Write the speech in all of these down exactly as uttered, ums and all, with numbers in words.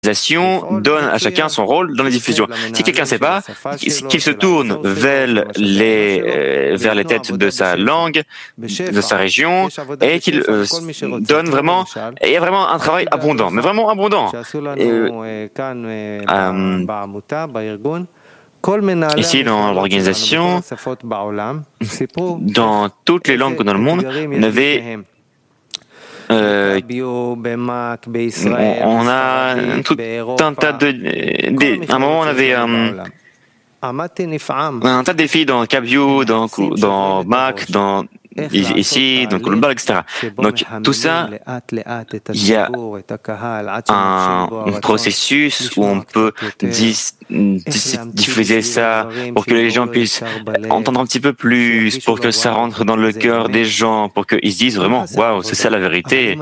donne à chacun son rôle dans la diffusion. Si quelqu'un ne sait pas, qu'il se tourne vers les, euh, vers les têtes de sa langue, de sa région, et qu'il euh, donne vraiment, il y a vraiment un travail abondant, mais vraiment abondant. Et, euh, ici, dans l'organisation, dans toutes les langues dans le monde, on avait Euh, on a tout un tas de, de à un moment on avait um, un tas de défis dans CapView, dans, dans Mac, dans ici, dans Global, et cetera. Donc tout ça, il y a un, un processus où on peut dis, dis, diffuser ça pour que les gens puissent entendre un petit peu plus, pour que ça rentre dans le cœur des gens, pour qu'ils se disent vraiment, waouh, c'est ça la vérité.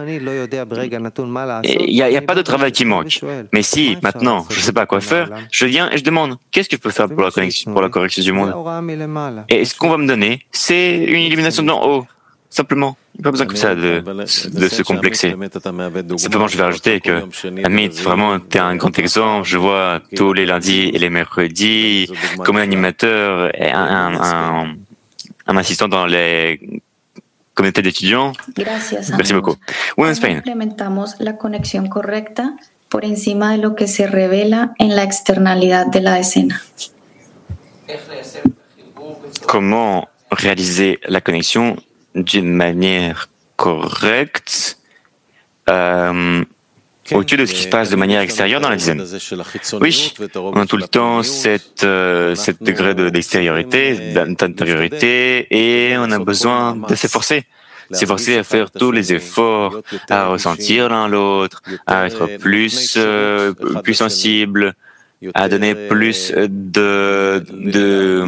Il n'y a, a pas de travail qui manque. Mais si maintenant, je ne sais pas quoi faire, je viens et je demande, qu'est-ce que je peux faire pour la, connexion, pour la correction du monde? Et ce qu'on va me donner, c'est une illumination de haut, simplement. Il n'y a pas besoin que ça de, de se complexer. Simplement, je vais rajouter que Amit, vraiment, tu es un grand exemple. Je vois tous les lundis et les mercredis, comme un animateur et un, un, un, un assistant dans les communautés d'étudiants. Merci beaucoup. Women Spain. Implementamos la conexión correcta por encima de lo que se revela en la externalidad de la escena. Comment réaliser la connexion d'une manière correcte euh, au-dessus de ce qui se passe de manière extérieure dans la dizaine. Oui, on a tout le temps cette, euh, cette degré de, d'extériorité, d'intériorité, et on a besoin de s'efforcer. S'efforcer à faire tous les efforts, à ressentir l'un l'autre, à être plus, euh, plus sensible, à donner plus de, de,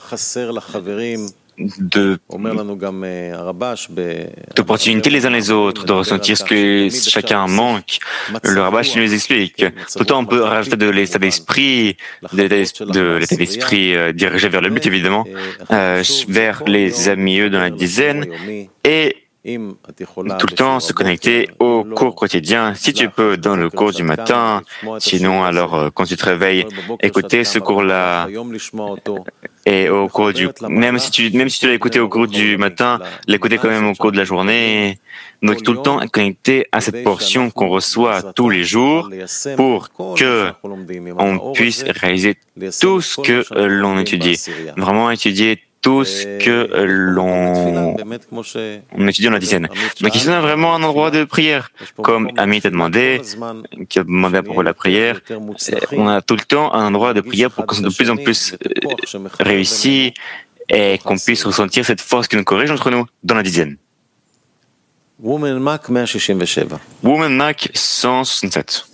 de d'opportunités les uns les autres, de ressentir ce que chacun manque. Le Rabash nous explique. Tout le temps, on peut rajouter de l'état d'esprit, de l'état, de l'état d'esprit euh, dirigé vers le but, évidemment, euh, vers les amis dans la dizaine, et tout le temps se connecter au cours quotidien, si tu peux, dans le cours du matin. Sinon, alors, quand tu te réveilles, écouter ce cours-là. Et au cours du, même si tu, même si tu l'as écouté au cours du matin, l'écouter quand même au cours de la journée. Donc, tout le temps, connecté à cette portion qu'on reçoit tous les jours pour que on puisse réaliser tout ce que l'on étudie. Vraiment étudier tout ce que l'on on étudie dans la dizaine. Donc ici, on a vraiment un endroit de prière. Comme Amit a demandé, qui a demandé à propos de la prière, on a tout le temps un endroit de prière pour qu'on soit de plus en plus réussi et qu'on puisse ressentir cette force qui nous corrige entre nous dans la dizaine. Woman Mac cent soixante-sept.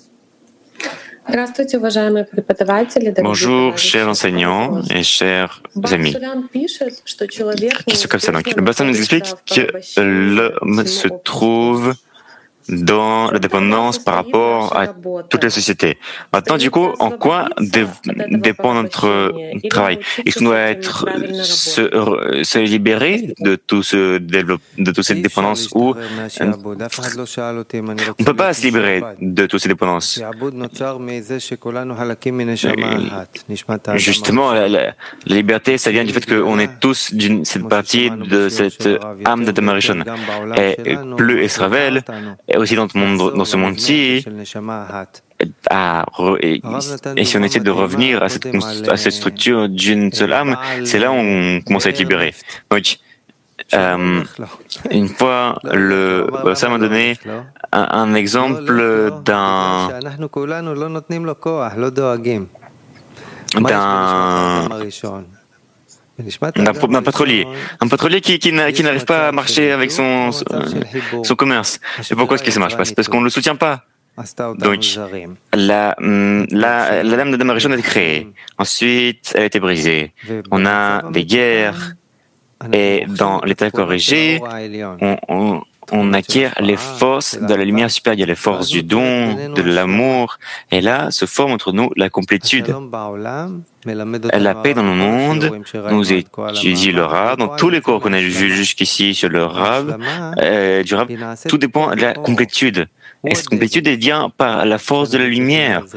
Bonjour, chers enseignants et chers amis. Question comme ça. Donc, le Bassan nous explique que l'homme se trouve dans la dépendance par rapport à toute la société. Maintenant, du coup, en quoi dé- dépend notre travail? Est-ce qu'on doit être, se, se libérer de tout ce développe, de toute cette dépendance, ou on ne peut pas se libérer de toutes ces dépendances? Justement, la, la, la liberté, ça vient du fait qu'on est tous d'une cette partie de cette âme de Tamarishon. Et plus elle se révèle, et aussi dans, monde, dans ce monde-ci, à re, et, et si on essaie de revenir à cette, à cette structure d'une seule âme, c'est là où on commence à être libéré. Donc, euh, une fois, le, ça m'a donné un, un exemple d'un d'un d'un pétrolier, un pétrolier qui, qui, qui n'arrive pas à marcher avec son, son commerce. Et pourquoi est-ce que ça marche pas? C'est parce qu'on ne le soutient pas. Donc, la, la, la dame de Damarishon a été créée. Ensuite, elle a été brisée. On a des guerres. Et dans l'état corrigé, on, on, on acquiert les forces de la lumière supérieure, les forces du don, de l'amour. Et là, se forme entre nous la complétude. La paix dans le monde nous étudie le Rav. Dans tous les cours qu'on a vus jusqu'ici sur le Rav, euh, du Rav, tout dépend de la complétude. Est-cette complétude est bien par la force de la lumière